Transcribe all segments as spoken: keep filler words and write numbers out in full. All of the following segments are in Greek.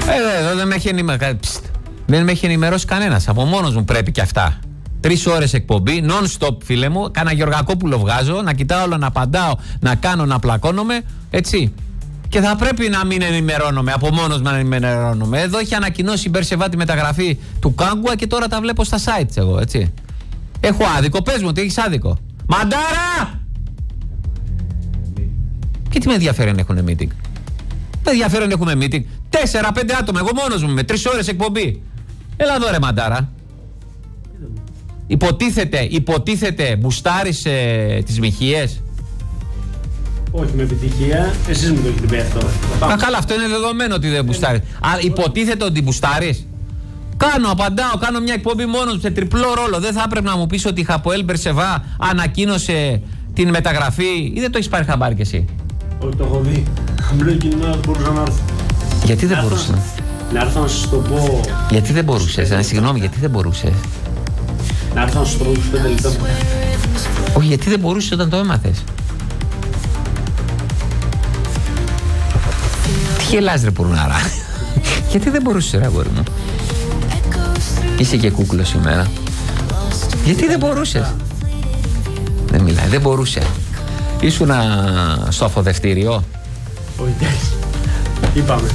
Ε, εδώ δεν με έχει ενημερώσει. Δεν με έχει ενημερώσει κανένας. Από μόνος μου πρέπει και αυτά. Τρεις ώρες εκπομπή, non-stop, φίλε μου. Κάνα Γεωργακόπουλο βγάζω, να κοιτάω όλο, να απαντάω, να κάνω, να πλακώνομαι. Έτσι. Και θα πρέπει να μην ενημερώνομαι, από μόνος να ενημερώνομαι. Εδώ έχει ανακοινώσει η Μπερσεβά τη μεταγραφή του Κάγκουα και τώρα τα βλέπω στα sites εγώ, έτσι. Έχω άδικο, πες μου ότι έχεις άδικο. Μαντάρα! Και τι με ενδιαφέρει αν έχουν meeting. Με ενδιαφέρει αν έχουμε meeting. Τέσσερα, πέντε άτομα, εγώ μόνος μου με τρεις ώρες εκπομπή. Έλα εδώ ρε μαντάρα. Υποτίθεται, υποτίθεται μπουστάρεις ε, τις μοιχείες. Όχι με επιτυχία, εσείς μου το έχετε πει αυτό. Α, καλά, αυτό είναι δεδομένο ότι δεν μπουστάρεις. Α, υποτίθεται ότι μπουστάρεις. Κάνω, απαντάω, κάνω μια εκπομπή μόνος μου σε τριπλό ρόλο. Δεν θα έπρεπε να μου πεις ότι η Χαποέλ Μπερσεβά ανακοίνωσε την μεταγραφή ή δεν το έχεις πάρει χαμπάρι κι εσύ? Όχι, το έχω δει. Χαμηλό κινητό, δεν μπορούσα να έρθω. Γιατί δεν μπορούσες να... Να έρθω να σας το πω. Γιατί δεν μπορούσες, ε, συγγνώμη, γιατί δεν μπορούσες? Να έρθω να σας το πω στους πέντε λεπτά. Όχι, γιατί δεν μπορούσες όταν το έμαθες? Τι γελάς ρε πουρνάρα? Γιατί δεν μπορούσες ρε αγόρι μου? Είσαι και κούκλο σήμερα. Γιατί δεν μπορούσες? Δεν μιλάει, δεν μπορούσε. Ήσουνα στο αφοδευτήριο. Όχι, εντάξει. Είπαμε.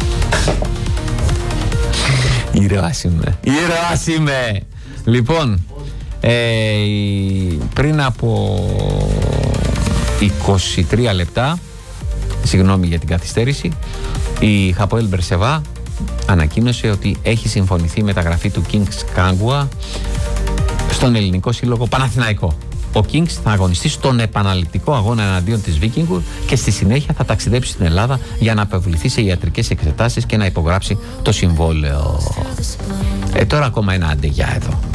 Ήρωας είμαι. Ήρωας είμαι. Λοιπόν, ε, πριν από είκοσι τρία λεπτά, συγγνώμη για την καθυστέρηση, η Χαποέλ Μπερσεβά ανακοίνωσε ότι έχει συμφωνηθεί η μεταγραφή του Kings Κάγκουα στον ελληνικό σύλλογο Παναθηναϊκό. Ο Kings θα αγωνιστεί στον επαναληπτικό αγώνα εναντίον της Βίκινγκουρ και στη συνέχεια θα ταξιδέψει στην Ελλάδα για να απευληθεί σε ιατρικές εξετάσεις και να υπογράψει το συμβόλαιο. Ε, τώρα ακόμα ένα αντεγιά εδώ.